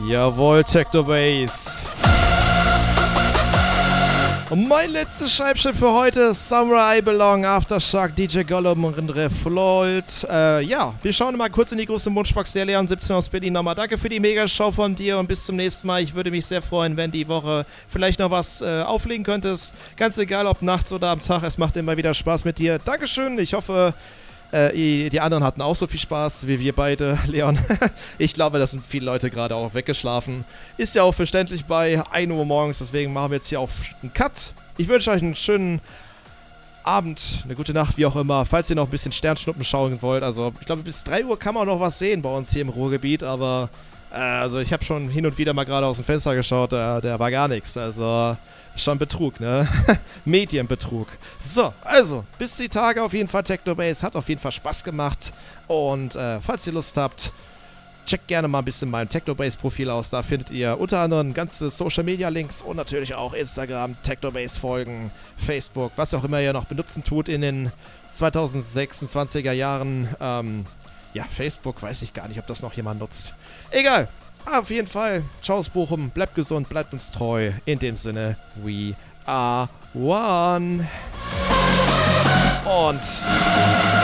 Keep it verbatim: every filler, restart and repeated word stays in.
Jawohl, Technobase. Und mein letztes Scheibchen für heute, Somewhere I Belong, Aftershock, D J Gollum und Rindre Floyd. Äh, ja, wir schauen mal kurz in die große Wunschbox der Leon siebzehn aus Berlin nochmal. Danke für die Megashow von dir und bis zum nächsten Mal. Ich würde mich sehr freuen, wenn die Woche vielleicht noch was äh, auflegen könntest. Ganz egal, ob nachts oder am Tag, es macht immer wieder Spaß mit dir. Dankeschön, ich hoffe... Äh, die anderen hatten auch so viel Spaß wie wir beide, Leon. Ich glaube, da sind viele Leute gerade auch weggeschlafen. Ist ja auch verständlich bei ein Uhr morgens, deswegen machen wir jetzt hier auch einen Cut. Ich wünsche euch einen schönen Abend, eine gute Nacht, wie auch immer. Falls ihr noch ein bisschen Sternschnuppen schauen wollt, also ich glaube, bis drei Uhr kann man noch was sehen bei uns hier im Ruhrgebiet, aber äh, also ich habe schon hin und wieder mal gerade aus dem Fenster geschaut, äh, der war gar nichts, also... Schon Betrug, ne? Medienbetrug. So, also, bis die Tage auf jeden Fall Technobase. Hat auf jeden Fall Spaß gemacht. Und äh, falls ihr Lust habt, checkt gerne mal ein bisschen mein Technobase-Profil aus. Da findet ihr unter anderem ganze Social-Media-Links und natürlich auch Instagram, Technobase-Folgen, Facebook, was auch immer ihr noch benutzen tut in den zweitausendsechsundzwanziger Jahren. Ähm, ja, Facebook, weiß ich gar nicht, ob das noch jemand nutzt. Egal. Auf jeden Fall, ciao aus Bochum, bleibt gesund, bleibt uns treu. In dem Sinne, we are one. Und...